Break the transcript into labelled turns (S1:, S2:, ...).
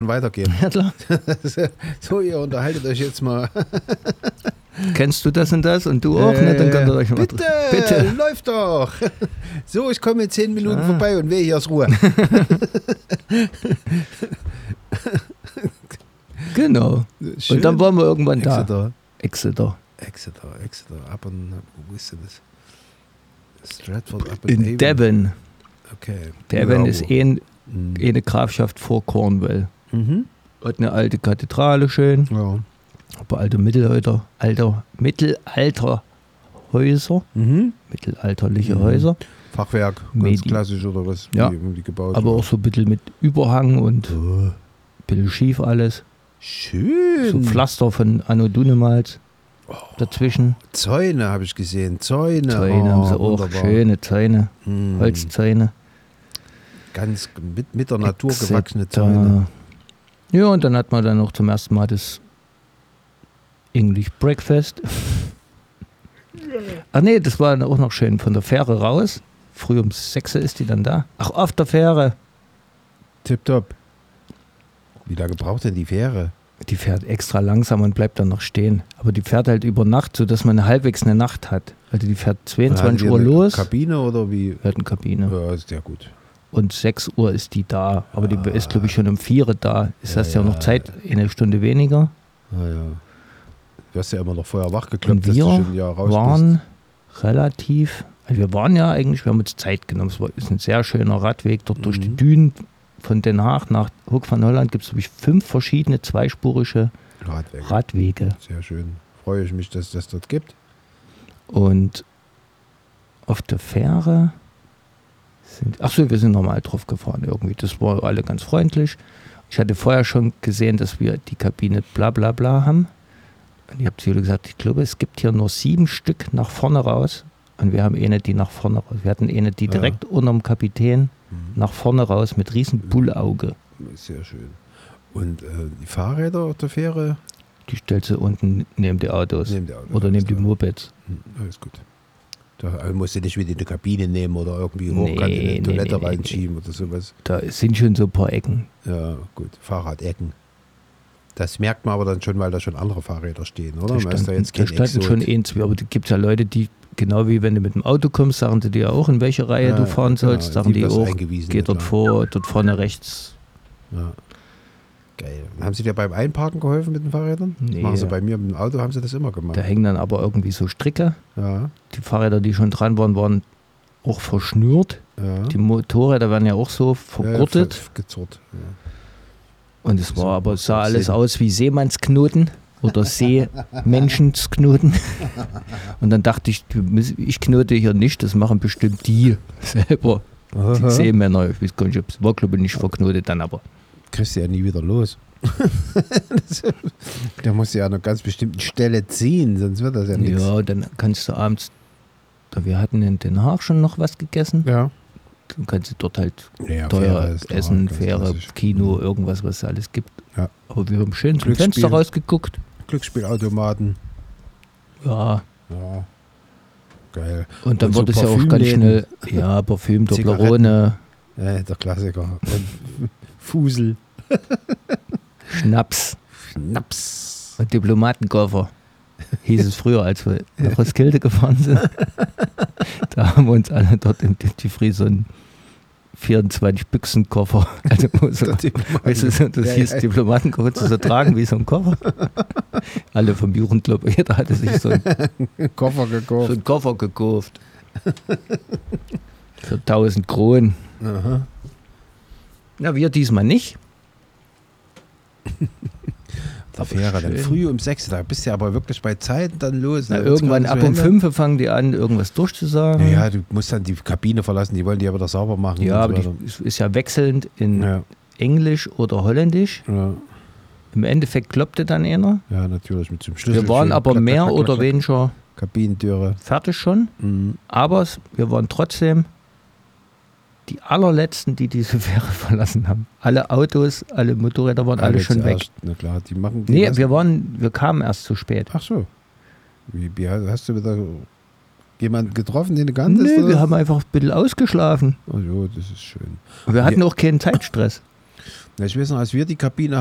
S1: weitergehen.
S2: Ja, klar.
S1: So, ihr unterhaltet euch jetzt mal.
S2: Kennst du das und das und du auch? Ne? Dann könnt ihr euch mal
S1: Bitte, läuft doch. So, ich komme in 10 Minuten vorbei und wehe, hier ist Ruhe.
S2: Genau.
S1: Schön.
S2: Und dann waren wir irgendwann
S1: Exeter.
S2: Exeter.
S1: Ab und, wo ist denn das? Stratford, up
S2: In Devon.
S1: Okay.
S2: Devon ist eine Grafschaft vor Cornwall.
S1: Mhm.
S2: Hat eine alte Kathedrale schön.
S1: Ja.
S2: Aber alte Mittelalterhäuser. Mittelalterliche Häuser.
S1: Fachwerk, ganz klassisch oder was?
S2: Ja.
S1: Wie gebaut.
S2: Aber auch so ein bisschen mit Überhang und ein bisschen schief alles.
S1: Schön.
S2: So Pflaster von Anno Dunemals dazwischen.
S1: Zäune habe ich gesehen. Zäune
S2: haben sie auch.
S1: Wunderbar.
S2: Schöne Zäune. Holzzäune.
S1: Ganz mit der Natur gewachsene Zäune.
S2: Ja, und dann hat man dann noch zum ersten Mal das English Breakfast. Ach nee, das war dann auch noch schön. Von der Fähre raus. Früh um 6 ist die dann da. Ach, auf der Fähre.
S1: Tipptopp. Wie lange braucht denn die Fähre?
S2: Die fährt extra langsam und bleibt dann noch stehen. Aber die fährt halt über Nacht, sodass man halbwegs eine Nacht hat. Also die fährt 22 Uhr los.
S1: Kabine oder wie?
S2: Wir hatten Kabine.
S1: Ja, ist ja gut.
S2: Und 6 Uhr ist die da. Aber die ist, glaube ich, schon um 4 Uhr da. Ist das ja noch Zeit, eine Stunde weniger.
S1: Ja. Du hast ja immer noch vorher wachgeklopft,
S2: dass du
S1: schon raus
S2: waren relativ, also wir waren ja eigentlich, wir haben uns Zeit genommen. Es ist ein sehr schöner Radweg dort durch die Dünen von Den Haag nach Hoek van Holland. Gibt es, glaube ich, 5 verschiedene zweispurige Radwege.
S1: Sehr schön. Freue ich mich, dass es das dort gibt.
S2: Und auf der Fähre wir sind normal drauf gefahren irgendwie. Das war alle ganz freundlich. Ich hatte vorher schon gesehen, dass wir die Kabine bla bla bla haben. Und ich habe zu Julia gesagt, ich glaube, es gibt hier nur 7 Stück nach vorne raus. Und wir haben eine, die nach vorne raus. Wir hatten eine, die direkt unterm Kapitän nach vorne raus mit riesen Bullauge.
S1: Sehr schön. Und die Fahrräder auf der Fähre?
S2: Die stellst du unten neben die Autos. Oder neben die Mopeds.
S1: Alles gut. Da musst du nicht wieder in die Kabine nehmen oder irgendwie hochkant in die Toilette reinschieben oder sowas.
S2: Da sind schon so ein paar Ecken.
S1: Ja, gut. Fahrradecken. Das merkt man aber dann schon, weil da schon andere Fahrräder stehen, oder?
S2: Da standen schon 1, 2, aber da gibt es ja Leute, die, genau wie wenn du mit dem Auto kommst, sagen sie dir auch, in welche Reihe du fahren sollst. Sagen die auch, geh dort vor, dort vorne rechts.
S1: Ja. Geil. Haben sie dir beim Einparken geholfen mit den Fahrrädern?
S2: Nee.
S1: Machen sie bei mir mit dem Auto, haben sie das immer gemacht.
S2: Da hängen dann aber irgendwie so Stricke.
S1: Ja.
S2: Die Fahrräder, die schon dran waren, waren auch verschnürt.
S1: Ja.
S2: Die Motorräder werden ja auch so vergurtet.
S1: Gezurrt. Ja.
S2: Und es war aber, sah alles aus wie Seemannsknoten oder Seemenschensknoten. Und dann dachte ich, ich knote hier nicht, das machen bestimmt die selber. Die Seemänner. Ich weiß gar nicht, es war, glaube ich, nicht verknotet dann aber.
S1: Kriegst du ja nie wieder los. Der muss ja an einer ganz bestimmten Stelle ziehen, sonst wird das ja nichts.
S2: Ja, dann kannst du abends, wir hatten in Den Haag schon noch was gegessen.
S1: Ja.
S2: Dann kannst du dort halt teuer essen, Fähre, Kino, irgendwas, was es alles gibt.
S1: Ja.
S2: Aber wir haben schön zum Fenster rausgeguckt.
S1: Glücksspielautomaten.
S2: Ja.
S1: Geil.
S2: Und dann wurde es ja auch ganz schnell, Parfüm, Toblerone.
S1: Der Klassiker. Und Fusel.
S2: Schnaps. Und Diplomatenkoffer. Hieß es früher, als wir nach Roskilde gefahren sind. Da haben wir uns alle dort im Duty Free so einen 24-Büchsen-Koffer. Also das hieß Diplomatenkoffer zu tragen wie so ein Koffer. Alle vom Jugendclub, jeder hatte sich so einen
S1: Koffer gekauft.
S2: So einen Koffer gekauft. Für 1000 Kronen.
S1: Aha.
S2: Na, wir diesmal nicht.
S1: Der Fähre dann früh um 6, da bist du aber wirklich bei Zeit dann los.
S2: Na, irgendwann ab um 5 fangen die an, irgendwas durchzusagen.
S1: Ja, du musst dann die Kabine verlassen, die wollen die ja wieder sauber machen.
S2: Ja, aber die ist ja wechselnd in Englisch oder Holländisch.
S1: Ja.
S2: Im Endeffekt kloppte dann einer.
S1: Ja, natürlich mit dem Schlüssel.
S2: Wir waren aber mehr oder weniger
S1: Kabinentüre
S2: fertig schon. Aber wir waren trotzdem die allerletzten, die diese Fähre verlassen haben. Alle Autos, alle Motorräder waren alle schon weg.
S1: Na klar, die machen
S2: Nee, wir kamen erst zu spät.
S1: Ach so. Wie hast du wieder jemanden getroffen, den du kanntest?
S2: Nee, wir haben einfach ein bisschen ausgeschlafen.
S1: Oh jo, das ist schön.
S2: Wir hatten auch keinen Zeitstress.
S1: Ich weiß noch, als wir die Kabine